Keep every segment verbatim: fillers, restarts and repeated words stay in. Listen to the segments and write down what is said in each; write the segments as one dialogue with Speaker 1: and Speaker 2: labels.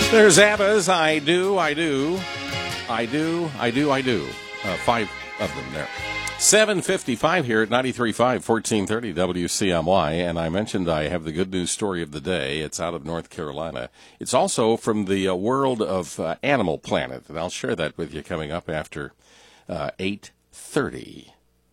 Speaker 1: There's ABBA's I Do, I Do, I Do, I Do, I Do. Uh, five of them there. seven fifty-five here at ninety-three point five, fourteen thirty W C M Y. And I mentioned I have the good news story of the day. It's out of North Carolina. It's also from the uh, world of uh, Animal Planet. And I'll share that with you coming up after uh, eight thirty.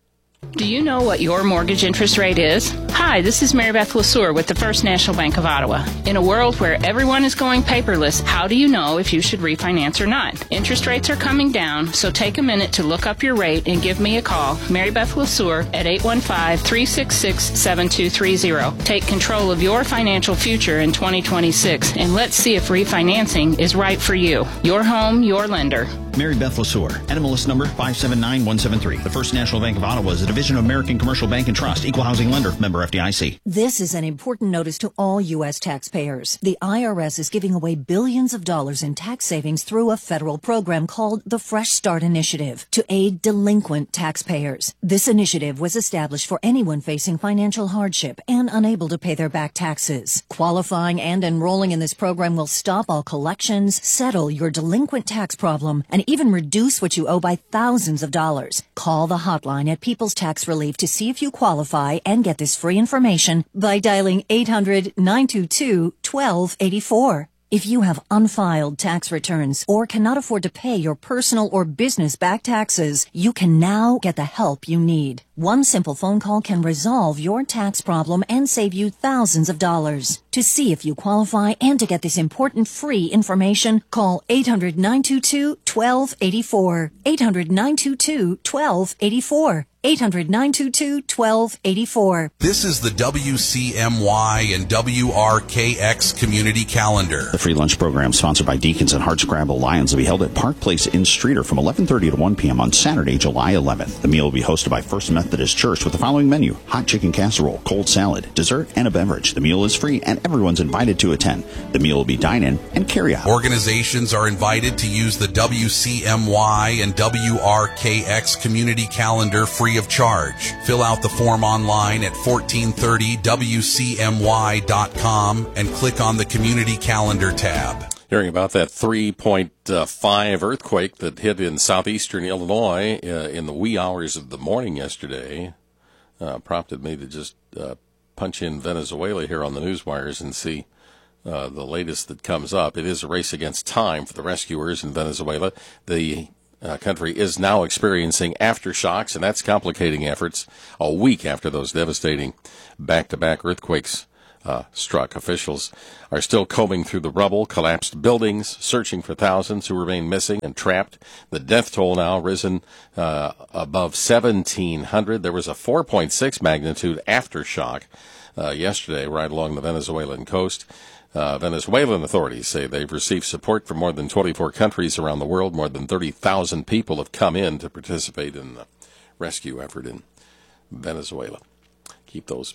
Speaker 2: Do you know what your mortgage interest rate is? Hi, this is Mary Beth Lesueur with the First National Bank of Ottawa. In a world where everyone is going paperless, how do you know if you should refinance or not? Interest rates are coming down, so take a minute to look up your rate and give me a call, Mary Beth Lesueur, at eight one five, three six six, seven two three zero. Take control of your financial future in twenty twenty-six, and let's see if refinancing is right for you. Your home, your lender.
Speaker 3: Mary Beth Lesueur, N M L S number five seven nine one seven three. The First National Bank of Ottawa is a division of American Commercial Bank and Trust, equal housing lender, member F D I C.
Speaker 4: This is an important notice to all U S taxpayers. The I R S is giving away billions of dollars in tax savings through a federal program called the Fresh Start Initiative to aid delinquent taxpayers. This initiative was established for anyone facing financial hardship and unable to pay their back taxes. Qualifying and enrolling in this program will stop all collections, settle your delinquent tax problem, and even reduce what you owe by thousands of dollars. Call the hotline at People's Tax Relief to see if you qualify and get this free information by dialing eight hundred, nine two two, one two eight four. If you have unfiled tax returns or cannot afford to pay your personal or business back taxes, you can now get the help you need. One simple phone call can resolve your tax problem and save you thousands of dollars. To see if you qualify and to get this important free information, call eight hundred, nine two two, one two eight four. eight hundred, nine two two, one two eight four. eight hundred, nine two two, one two eight four.
Speaker 5: This is the W C M Y and W R K X Community Calendar.
Speaker 3: The free lunch program sponsored by Deacons and Hardscrabble Lions will be held at Park Place in Streeter from eleven thirty to one p.m. on Saturday, July eleventh. The meal will be hosted by First Methodist Church with the following menu: hot chicken casserole, cold salad, dessert, and a beverage. The meal is free and everyone's invited to attend. The meal will be dine-in and carry-out.
Speaker 5: Organizations are invited to use the W C M Y and W R K X Community Calendar free of charge. Fill out the form online at fourteen thirty W C M Y dot com and click on the Community Calendar tab.
Speaker 1: Hearing about that three point five earthquake that hit in southeastern Illinois uh, in the wee hours of the morning yesterday uh, prompted me to just uh, punch in Venezuela here on the news wires and see uh, the latest that comes up. It is a race against time for the rescuers in Venezuela. The uh, country is now experiencing aftershocks, and that's complicating efforts a week after those devastating back-to-back earthquakes Uh, struck. Officials are still combing through the rubble, collapsed buildings, searching for thousands who remain missing and trapped. The death toll now risen uh, above seventeen hundred. There was a four point six magnitude aftershock uh, yesterday right along the Venezuelan coast. Uh, Venezuelan authorities say they've received support from more than twenty-four countries around the world. More than thirty thousand people have come in to participate in the rescue effort in Venezuela. Keep those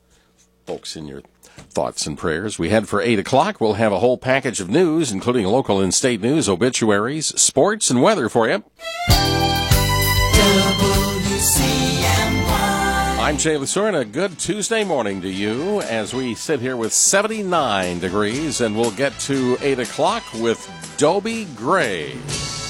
Speaker 1: folks in your thoughts and prayers. We head for eight o'clock. We'll have a whole package of news, including local and state news, obituaries, sports, and weather for you.
Speaker 6: W C M Y.
Speaker 1: I'm Jay Lesueur, and a good Tuesday morning to you as we sit here with seventy-nine degrees, and we'll get to eight o'clock with Dobie Gray.